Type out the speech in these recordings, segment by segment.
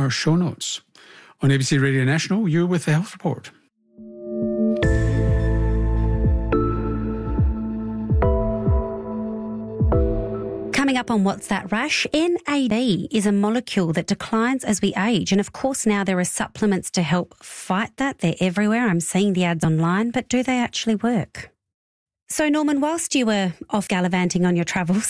our show notes. On ABC Radio National, you're with the Health Report. Coming up on What's That Rash, NAD is a molecule that declines as we age. And of course, now there are supplements to help fight that. They're everywhere. I'm seeing the ads online, but do they actually work? So, Norman, whilst you were off gallivanting on your travels,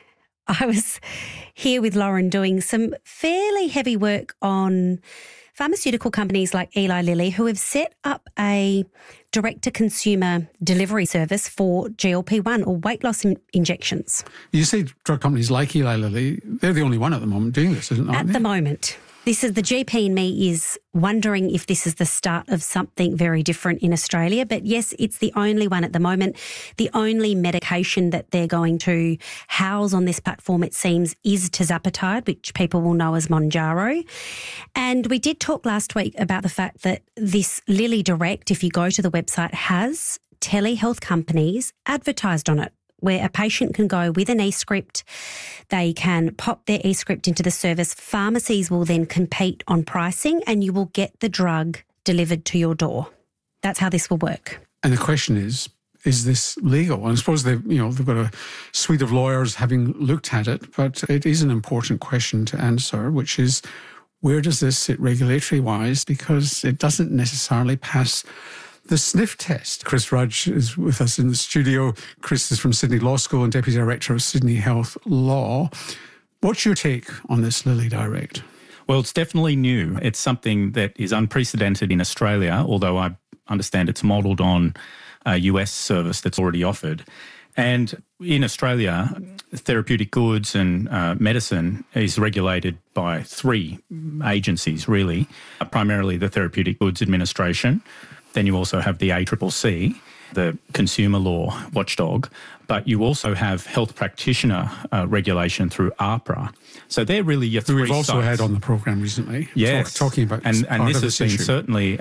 I was here with Lauren doing some fairly heavy work on pharmaceutical companies like Eli Lilly, who have set up a direct-to-consumer delivery service for GLP-1 or weight loss injections. You say drug companies like Eli Lilly, they're the only one at the moment doing this, isn't it? At the moment. This is the GP in me is wondering if this is the start of something very different in Australia. But yes, it's the only one at the moment. The only medication that they're going to house on this platform, it seems, is tirzepatide, which people will know as Mounjaro. And we did talk last week about the fact that this Lilly Direct, if you go to the website, has telehealth companies advertised on it, where a patient can go with an e-script. They can pop their e-script into the service. Pharmacies will then compete on pricing and you will get the drug delivered to your door. That's how this will work. And the question is this legal? And I suppose they've got a suite of lawyers having looked at it, but it is an important question to answer, which is, where does this sit regulatory-wise? Because it doesn't necessarily pass the sniff test. Chris Rudge is with us in the studio. Chris is from Sydney Law School and Deputy Director of Sydney Health Law. What's your take on this Lilly Direct? Well, it's definitely new. It's something that is unprecedented in Australia, although I understand it's modelled on a US service that's already offered. And in Australia, therapeutic goods and medicine is regulated by three agencies, really, primarily the Therapeutic Goods Administration. Then you also have the ACCC, the consumer law watchdog, but you also have health practitioner regulation through AHPRA. So they're really your three We've also sites. had on the programme recently, yes, talking about and this has been issue. certainly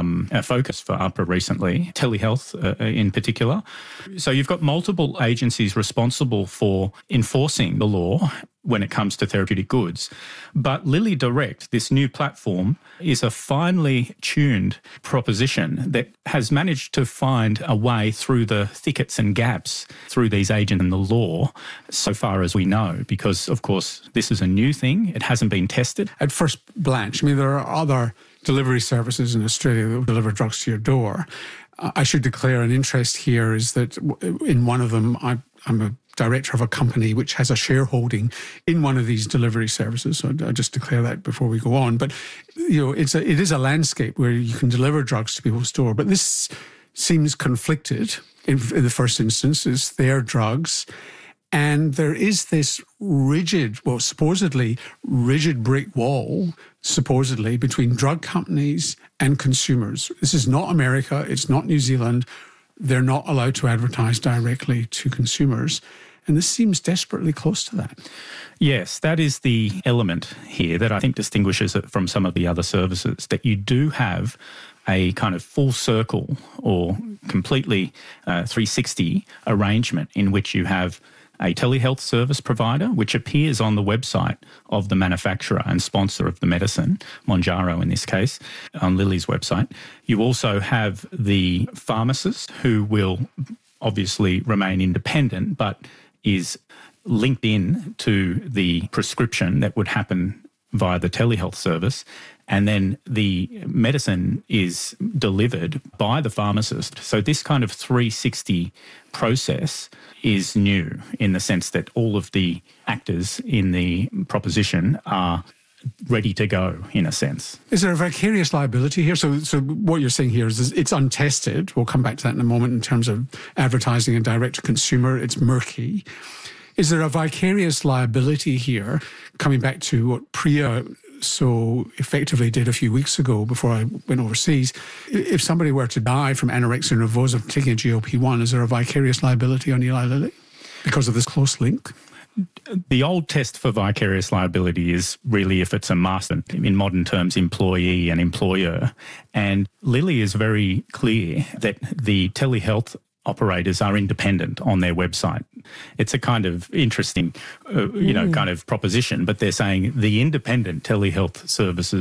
a focus for AHPRA recently, telehealth in particular. So you've got multiple agencies responsible for enforcing the law when it comes to therapeutic goods. But Lilly Direct, this new platform, is a finely tuned proposition that has managed to find a way through the thickets and gaps through these agents and the law, so far as we know, because, of course, this is a new thing. It hasn't been tested. At first blanch, I mean, there are other delivery services in Australia that will deliver drugs to your door. I should declare an interest here is that in one of them, I'm a director of a company which has a shareholding in one of these delivery services. So I just declare that before we go on. But, it is a landscape where you can deliver drugs to people's door. But this seems conflicted in the first instance. It's their drugs. And there is this supposedly rigid brick wall, supposedly, between drug companies and consumers. This is not America. It's not New Zealand. They're not allowed to advertise directly to consumers. And this seems desperately close to that. Yes, that is the element here that I think distinguishes it from some of the other services, that you do have a kind of full circle or completely 360 arrangement in which you have a telehealth service provider, which appears on the website of the manufacturer and sponsor of the medicine, Mounjaro in this case, on Lilly's website. You also have the pharmacist who will obviously remain independent, but is linked in to the prescription that would happen via the telehealth service. And then the medicine is delivered by the pharmacist. So this kind of 360 process is new in the sense that all of the actors in the proposition are ready to go, in a sense. Is there a vicarious liability here? So what you're saying here is it's untested. We'll come back to that in a moment in terms of advertising and direct-to-consumer. It's murky. Is there a vicarious liability here, coming back to what Priya so effectively did a few weeks ago before I went overseas? If somebody were to die from anorexia nervosa from taking a GLP-1, is there a vicarious liability on Eli Lilly because of this close link? The old test for vicarious liability is really if it's a master, in modern terms, employee and employer. And Lilly is very clear that the telehealth operators are independent on their website. It's a kind of interesting, kind of proposition, but they're saying the independent telehealth services